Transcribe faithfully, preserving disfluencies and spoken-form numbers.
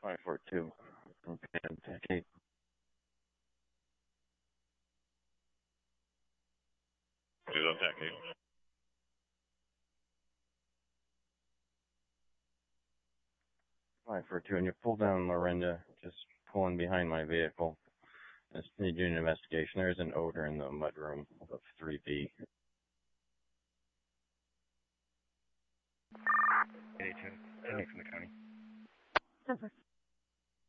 five four two from Pan Tech. Who's on Tech eight? five four two, and you pull down Lorinda, just pulling behind my vehicle. Just need doing an investigation. There's an odor in the mudroom of three B. eight two, from the county. Over.